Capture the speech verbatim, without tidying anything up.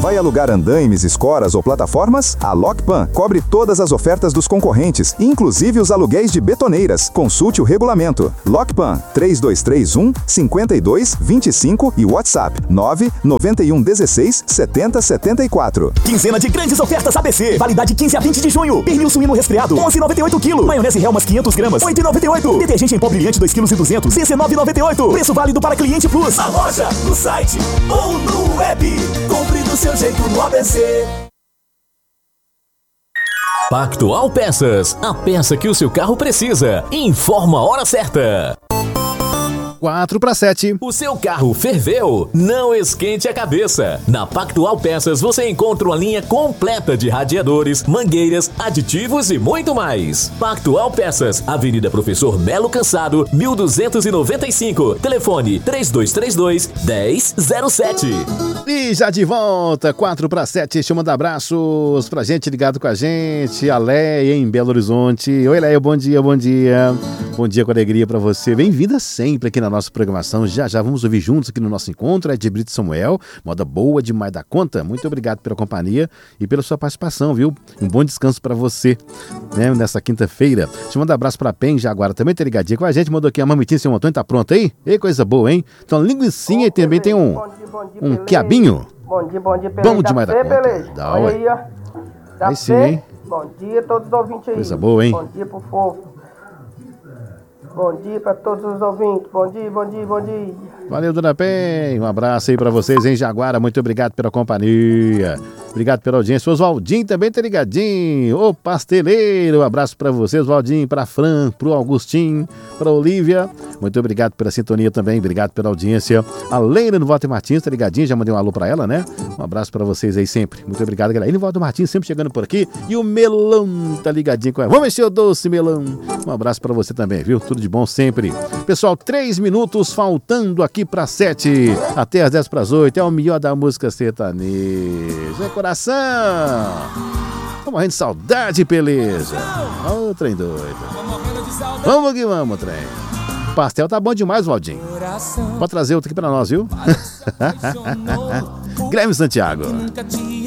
Vai alugar andaimes, escoras ou plataformas? A Lockpan cobre todas as ofertas dos concorrentes, inclusive os aluguéis de betoneiras. Consulte o regulamento. Lockpan três dois três um, cinco dois dois cinco e WhatsApp nove nove um um seis sete zero sete quatro. Quinzena de grandes ofertas A B C. Validade quinze a vinte de junho. Pernil suíno resfriado onze reais e noventa e oito centavos. Maionese Hellmann's quinhentas gramas oito reais e noventa e oito centavos. Detergente em pó brilhante dois quilos e duzentos dezenove reais e noventa e oito centavos. Preço válido para cliente Plus. Na loja, no site ou no web. Compre do seu jeito no A B C. Pactual Peças, a peça que o seu carro precisa. Informa a hora certa. quatro para sete. O seu carro ferveu? Não esquente a cabeça. Na Pactual Peças você encontra uma linha completa de radiadores, mangueiras, aditivos e muito mais. Pactual Peças, Avenida Professor Melo Cansado, mil duzentos e noventa e cinco. Telefone três dois três dois, um zero zero sete. E já de volta, quatro para sete. Deixa eu mandar abraços pra gente ligado com a gente. A Leia em Belo Horizonte. Oi, Leia, bom dia, bom dia. Bom dia com alegria pra você. Bem-vinda sempre aqui na nossa programação. Já já vamos ouvir juntos aqui no nosso encontro. É de Brito Samuel, moda boa demais da conta. Muito obrigado pela companhia e pela sua participação, viu? Um bom descanso pra você, né, nessa quinta-feira. Deixa eu mandar um abraço pra Pen Jaguara, também tá ligadinha com a gente. Mandou aqui a mamitinha, seu Antônio, tá pronto aí? Ei, coisa boa, hein? Então, linguicinha e também tem um, bom dia, bom dia, um beleza. quiabinho. Bom dia, bom dia, beleza. Bom demais da conta. Beleza. Dá, Olha ué. aí, ó. Da Aí sim, hein? Bom dia a todos os ouvintes aí. Coisa boa, hein? Bom dia pro fofo. Bom dia pra todos os ouvintes. Bom dia, bom dia, bom dia. Valeu, Dona Pen. Um abraço aí pra vocês em Jaguara. Muito obrigado pela companhia. Obrigado pela audiência. O Oswaldinho também tá ligadinho. Ô pasteleiro, um abraço pra você, Oswaldinho, pra Fran, pro Augustinho, pra Olívia. Muito obrigado pela sintonia também. Obrigado pela audiência. A Leila no Walter Martins tá ligadinho. Já mandei um alô pra ela, né? Um abraço pra vocês aí sempre. Muito obrigado, galera. E no Walter Martins sempre chegando por aqui. E o Melão tá ligadinho com ela. Vamos mexer o doce, Melão. Um abraço pra você também, viu? Tudo de bom sempre. Pessoal, três minutos faltando aqui para sete. Até às dez para as oito. É o melhor da música sertaneja. É coração. Tô morrendo de saudade, beleza. Ô, oh, trem doido. Vamos que vamos, trem. Pastel tá bom demais, Valdinho. Pode trazer outro aqui para nós, viu? Guilherme Santiago.